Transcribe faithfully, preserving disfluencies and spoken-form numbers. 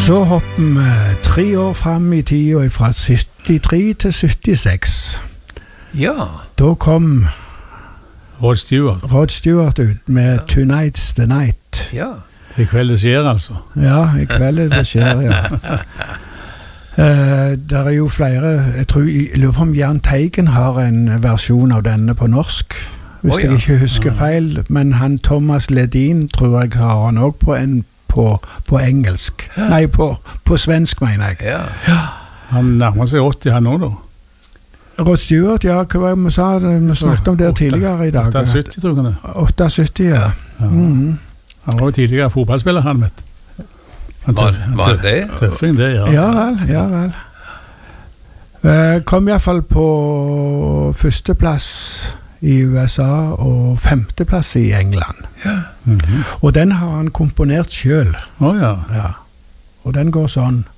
Så hopper vi tre år frem i tiden fra syttitre til syttiseks. Ja. Da kom Rod Stewart. Rod Stewart ut med ja. Tonight's the Night. Ja. I kveld det skjer, altså. Ja, i kveld det skjer, ja. Uh, der er jo flere, jeg tror, jeg lurer på om Jahn Teigen har en versjon av denne på norsk, hvis oh, ja. jeg ikke husker feil, men han Thomas Ledin tror jeg har han også på en på, på engelsk. Ja. Nei, på, på svensk, mener jeg. Ja. Ja. Han nærmer seg åtti han nå, da. Rod Stewart, ja, hva var det vi sa? Vi snakket om det tidligere i dag. åttisytti, tror jeg det. åttisytti, ja. ja. Mm. Han var jo tidligere fotballspiller, han, vet. Han var, var det? Tøffing, det, ja. Ja vel, ja vel. Uh, kom i hvert fall på førsteplass i U S A og femteplass i England. Ja. Mm-hmm. Og den har han komponert selv. Å oh, ja. Ja. Og den går sånn.